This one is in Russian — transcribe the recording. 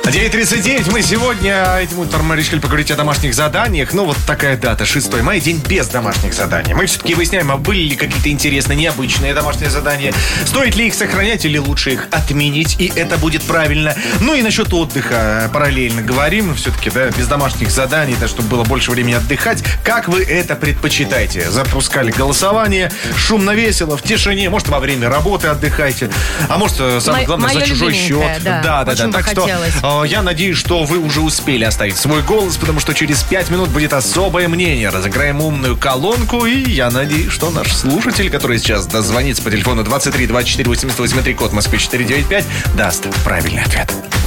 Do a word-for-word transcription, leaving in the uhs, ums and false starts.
девять тридцать девять. Мы сегодня этим утром решили поговорить о домашних заданиях. Ну, вот такая дата, шестого мая, день без домашних заданий. Мы все-таки выясняем, а были ли какие-то интересные, необычные домашние задания. Стоит ли их сохранять или лучше их отменить, и это будет правильно. Ну и насчет отдыха параллельно говорим. Все-таки, да, без домашних заданий, да, чтобы было больше времени отдыхать. Как вы это предпочитаете? Запускали голосование, шумно, весело, в тишине. Может, во время работы отдыхайте. А может, самое главное, Моё за чужой счет. Да, да, да, да. так хотелось. что я надеюсь, что вы уже успели оставить свой голос, потому что через пять минут будет особое мнение. Разыграем умную колонку, и я надеюсь, что наш слушатель, который сейчас дозвонится по телефону двадцать три двадцать четыре восемьдесят восемь три, код Москвы четыреста девяносто пять, даст правильный ответ.